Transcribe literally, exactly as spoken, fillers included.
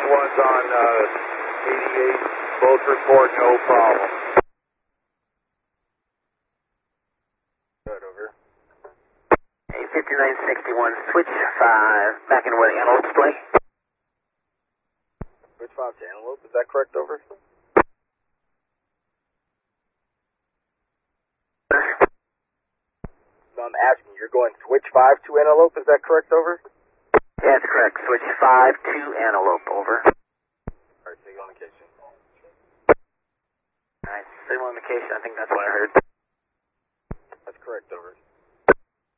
ones on uh, eighty-eight, both report no problem. Good, over. A fifty-nine sixty-one, switch five, back into where the antelope display. Switch five to antelope, is that correct, over? No, I'm asking, you're going switch five to antelope, is that correct, over? Yeah, that's correct. Switch five to antelope, over. Alright, signal indication. Alright, signal indication, I think that's what I heard. That's correct, over.